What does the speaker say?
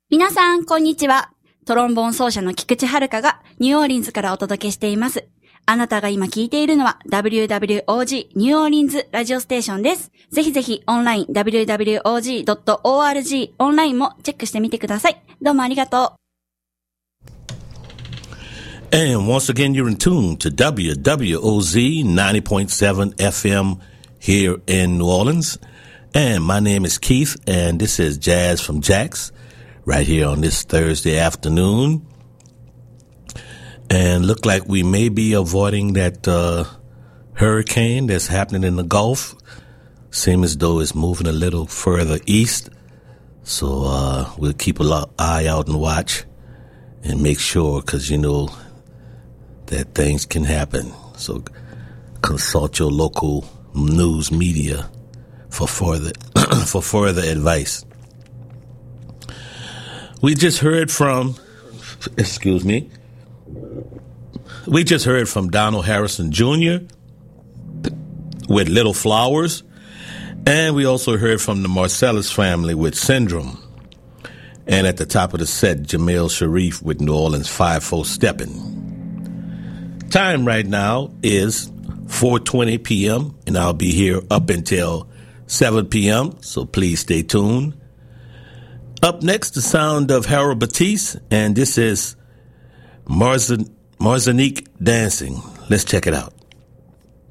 皆さん、こんにちは。トロンボーン奏者の菊池遥がニューオーリンズからお届けしています。あなたが今聞いているのは WWOG ニューオーリンズラジオステーションです。ぜひぜひオンライン www.org オンラインもチェックしてみてください。どうもありがとう。 And once again, you're in tune to WWOZ 90.7 FM here in New Orleans. And my name is Keith, and this is Jazz from Jax, right here on this Thursday afternoon. And look like we may be avoiding that hurricane that's happening in the Gulf. Seems as though it's moving a little further east. So we'll keep an eye out and watch and make sure, because, you know, that things can happen. So consult your local news media for further for further advice. We just heard from Donald Harrison Jr. with Little Flowers, and we also heard from the Marcellus family with Syndrome. And at the top of the set, Jamil Sharif with New Orleans 5-4 Steppin'. Time right now is 4:20 p.m., and I'll be here up until 7 p.m., so please stay tuned. Up next, the sound of Harold Batiste, and this is Martinique Dancing. Let's check it out.